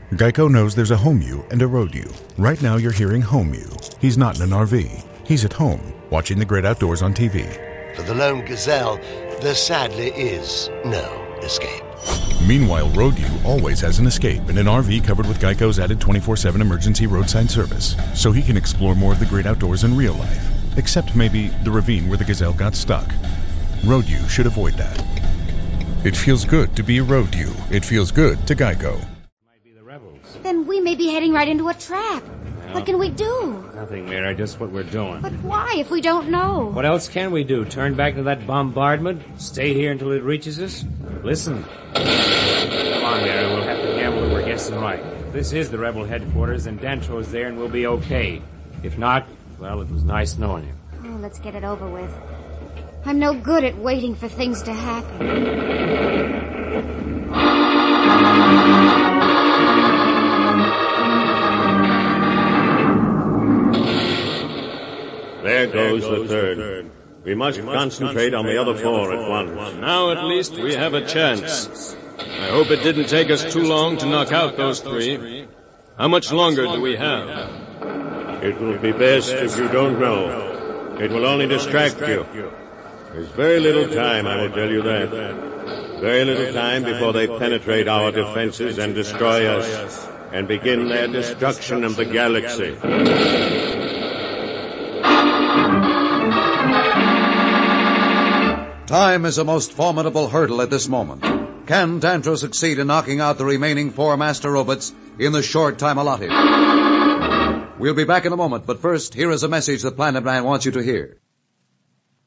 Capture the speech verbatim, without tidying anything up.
Geico knows there's a home you and a road you. Right now you're hearing home you. He's not in an R V. He's at home, watching the great outdoors on T V. For the lone gazelle, there sadly is no escape. Meanwhile, road you always has an escape in an R V covered with Geico's added twenty-four seven emergency roadside service, so he can explore more of the great outdoors in real life, except maybe the ravine where the gazelle got stuck. Road you should avoid that. It feels good to be a road you. It feels good to Geico. Then we may be heading right into a trap. No. What can we do? Nothing, Mira, just what we're doing. But why, if we don't know? What else can we do? Turn back to that bombardment? Stay here until it reaches us? Listen. Come on, Mira, we'll have to gamble that we're guessing right. If this is the rebel headquarters, then Dantro's there and we'll be okay. If not, well, it was nice knowing him. Oh, let's get it over with. I'm no good at waiting for things to happen. There goes the third. We must concentrate on the other four at once. Now at least we have a chance. I hope it didn't take us too long to knock out those three. How much longer do we have? It will be best if you don't know. It will only distract you. There's very little time, I will tell you that. Very little time before they penetrate our defenses and destroy us and begin their destruction of the galaxy. Time is a most formidable hurdle at this moment. Can Dantro succeed in knocking out the remaining four master robots in the short time allotted? We'll be back in a moment, but first, here is a message the Planet Man wants you to hear.